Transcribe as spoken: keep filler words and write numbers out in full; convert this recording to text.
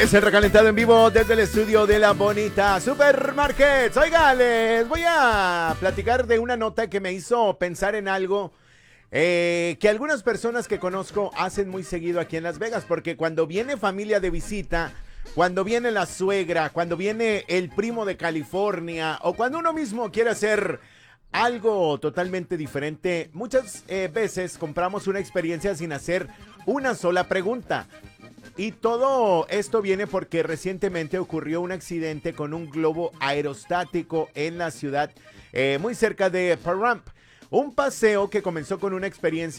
Es el recalentado en vivo desde el estudio de la bonita Supermarkets. Oigan, les voy a platicar de una nota que me hizo pensar en algo eh, que algunas personas que conozco hacen muy seguido aquí en Las Vegas, porque cuando viene familia de visita, cuando viene la suegra, cuando viene el primo de California o cuando uno mismo quiere hacer algo totalmente diferente, muchas eh, veces compramos una experiencia sin hacer una sola pregunta. Y todo esto viene porque recientemente ocurrió un accidente con un globo aerostático en la ciudad, eh, muy cerca de Pahrump. Un paseo que comenzó con una experiencia